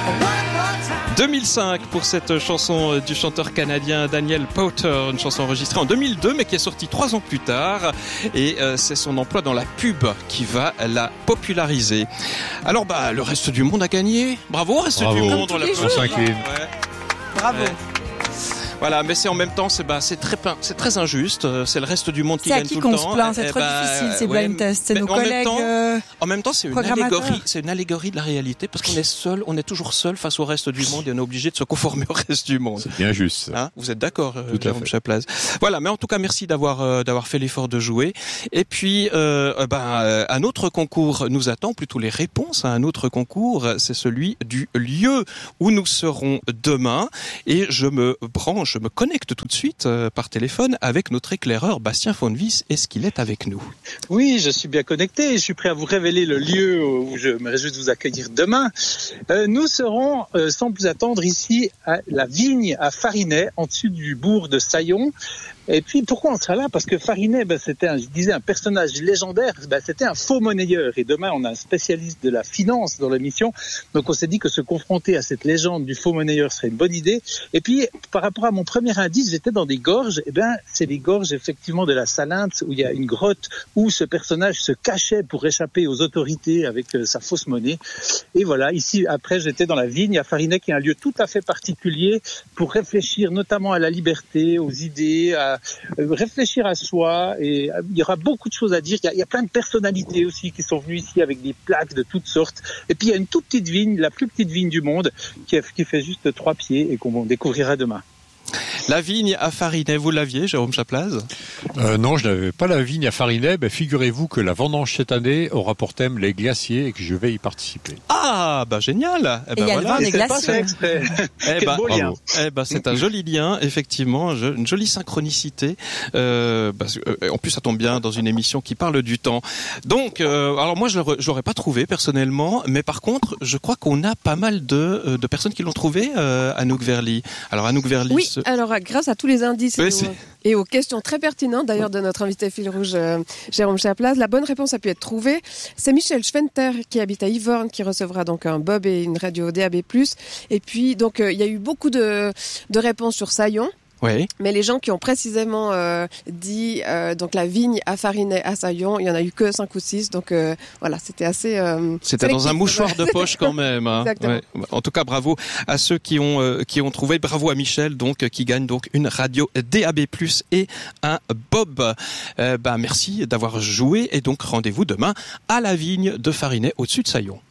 2005 pour cette chanson du chanteur canadien Daniel Powter, une chanson enregistrée en 2002 mais qui est sortie 3 ans plus tard et c'est son emploi dans la pub qui va la populariser. Alors le reste du monde a gagné. Bravo reste du monde, on s'incline. Bravo. Voilà, mais c'est en même temps, c'est très injuste. C'est le reste du monde qui gagne tout le temps. C'est à qui qu'on se plaint, c'est trop difficile ces blind tests. C'est nos collègues. En même temps, c'est une allégorie de la réalité parce qu'on est seul, on est toujours seul face au reste du monde et on est obligé de se conformer au reste du monde. C'est bien juste. Hein, vous êtes d'accord, Jérôme Chaplaz? Voilà, mais en tout cas, merci d'avoir fait l'effort de jouer. Et puis, un autre concours nous attend, plutôt les réponses à un autre concours, c'est celui du lieu où nous serons demain. Et je me connecte tout de suite par téléphone avec notre éclaireur Bastien Fonvis. Est-ce qu'il est avec nous? Oui, je suis bien connecté et je suis prêt à vous révéler le lieu où je me réjouis de vous accueillir demain. Nous serons, sans plus attendre, ici à la vigne à Farinet, en dessus du bourg de Saillon. Et puis, pourquoi on sera là? Parce que Farinet, c'était un personnage légendaire, c'était un faux monnayeur. Et demain, on a un spécialiste de la finance dans l'émission. Donc, on s'est dit que se confronter à cette légende du faux monnayeur serait une bonne idée. Et puis, par rapport à mon premier indice, j'étais dans des gorges. C'est les gorges, effectivement, de la Salinte, où il y a une grotte où ce personnage se cachait pour échapper aux autorités avec sa fausse monnaie. Et voilà, ici, après, j'étais dans la vigne à Farinet, qui est un lieu tout à fait particulier pour réfléchir notamment à la liberté, aux idées, à réfléchir à soi. Et il y aura beaucoup de choses à dire. Il y a plein de personnalités aussi qui sont venues ici avec des plaques de toutes sortes. Et puis il y a une toute petite vigne, la plus petite vigne du monde, qui fait juste 3 pieds et qu'on découvrira demain. La vigne à Farinet, vous l'aviez, Jérôme Chaplaz? Non, je n'avais pas la vigne à Farinet. Figurez-vous que la vendange cette année aura pour thème les glaciers et que je vais y participer. Ah, génial. Et il y a le vin des glaciers. Quel beau lien. C'est un joli lien, effectivement, une jolie synchronicité. En plus, ça tombe bien dans une émission qui parle du temps. Donc, alors moi, je l'aurais pas trouvé personnellement, mais par contre, je crois qu'on a pas mal de personnes qui l'ont trouvé, Anouk Verly. Alors, Anouk Verly. Oui, alors grâce à tous les indices et aux questions très pertinentes d'ailleurs de notre invité fil rouge Jérôme Chaplaz, la bonne réponse a pu être trouvée. C'est Michel Schwenter qui habite à Yvonne qui recevra donc un Bob et une radio DAB+. Et puis donc il y a eu beaucoup de réponses sur Saillon. Oui. Mais les gens qui ont précisément dit donc la vigne à Farinet à Saillon, il y en a eu que 5 ou 6, donc voilà, c'était assez. C'était dans un mouchoir de poche quand même. Hein. Exactement. Ouais. En tout cas, bravo à ceux qui ont trouvé. Bravo à Michel, donc qui gagne donc une radio DAB+ et un Bob. Merci d'avoir joué et donc rendez-vous demain à la vigne de Farinet au-dessus de Saillon.